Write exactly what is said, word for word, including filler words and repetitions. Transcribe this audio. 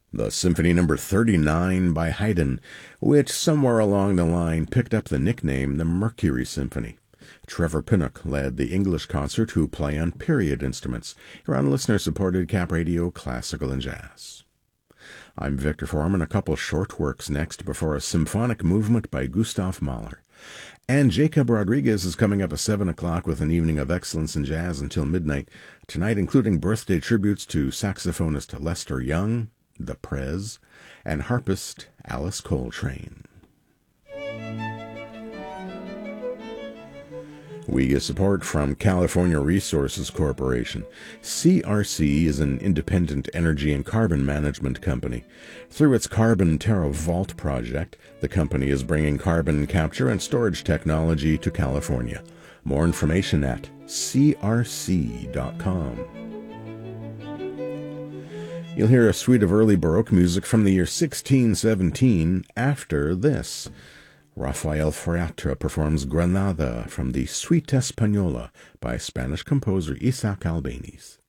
The Symphony Number thirty-nine by Haydn, which somewhere along the line picked up the nickname the Mercury Symphony. Trevor Pinnock led the English concert, who play on period instruments, here on listener-supported Cap Radio Classical and Jazz. I'm Victor Foreman. A couple short works next before a symphonic movement by Gustav Mahler. And Jacob Rodriguez is coming up at seven o'clock with an evening of excellence in jazz until midnight, tonight including birthday tributes to saxophonist Lester Young, the Prez, and harpist Alice Coltrane. We get support from California Resources Corporation. C R C is an independent energy and carbon management company. Through its Carbon Terra Vault project, the company is bringing carbon capture and storage technology to California. More information at c r c dot com. You'll hear a suite of early Baroque music from the year sixteen seventeen after this. Rafael Freiatra performs Granada from the Suite Española by Spanish composer Isaac Albéniz.